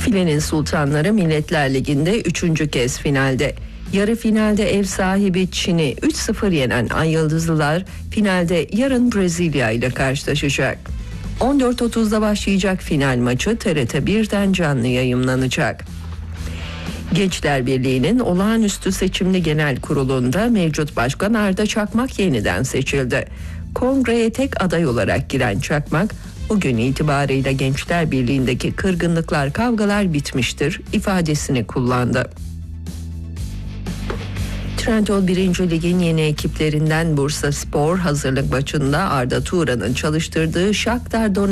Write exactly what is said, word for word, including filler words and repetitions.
Filenin sultanları Milletler Ligi'nde üçüncü kez finalde. Yarı finalde ev sahibi Çin'i üç sıfır yenen Ay Yıldızlılar finalde yarın Brezilya ile karşılaşacak. on dört otuzda başlayacak final maçı T R T birden canlı yayımlanacak. Gençler Birliği'nin olağanüstü seçimli genel kurulunda mevcut başkan Arda Çakmak yeniden seçildi. Kongreye tek aday olarak giren Çakmak, bugün itibarıyla Gençler Birliği'ndeki kırgınlıklar, kavgalar bitmiştir ifadesini kullandı. Trendyol birinci Lig'in yeni ekiplerinden Bursaspor hazırlık maçında Arda Turan'ın çalıştırdığı Shakhtar Donetsk